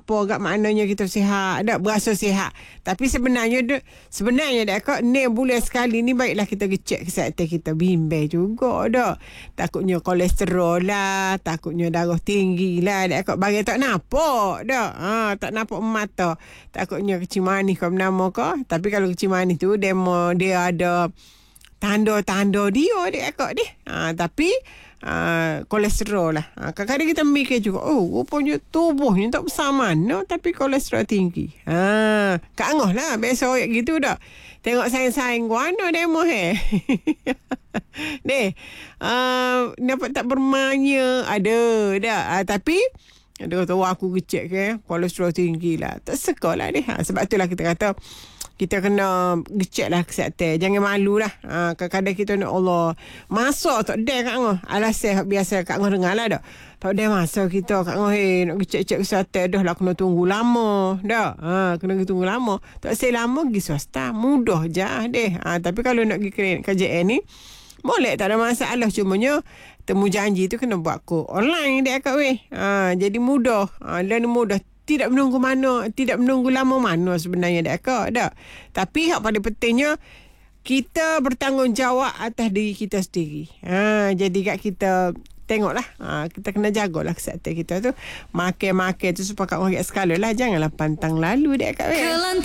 apa gak maknanya kita sihat, dak berasa sihat. Tapi sebenarnya dak kok ni bulan sekali ni baiklah kita cek kesihatan kita, bimbang juga dak. Takutnya kolesterol lah, takutnya darah tinggi lah, dak kok bagi tak nampak dak. Tak nampak mata. Takutnya kecil manis kau nama kau. Tapi kalau kecil manis tu dia ada tanda-tanda dia kok dia. Tapi kolesterol lah. Kadang-kadang kita mikir juga, rupanya tubuhnya tak besar mana tapi kolesterol tinggi. Kak Angah lah biasa orang gitu dah. Tengok saing-saing guana demo Deh, nampak tak bermanya ada dah. Tapi dia kata, aku kecek ke kolesterol tinggi lah. Tak suka lah dia. Sebab itulah kita kata kita kena gecek lah kesihatan. Jangan malu lah. Kadang-kadang kita nak Allah masa tak ada Kak Ngah. Alasan biasa Kak Ngah dengar lah dah. Tak ada masa kita Kak Ngah nak gecek-cek kesihatan dah lah kena tunggu lama dah. Kena tunggu lama. Tak selama pergi swasta. Mudah je deh. Tapi kalau nak pergi KJN ni boleh, tak ada masalah. Cumanya temu janji tu kena buat online dek Kak weh. Jadi mudah. Dan mudah. Tidak menunggu lama mana sebenarnya dak Kak dak. Tapi hak paling pentingnya kita bertanggungjawab atas diri kita sendiri. Jadi kat kita tengoklah, kita kena jagalah kesihatan kita tu. Makan tu supaya kat orang kat skala lah, janganlah pantang lalu dak Kak.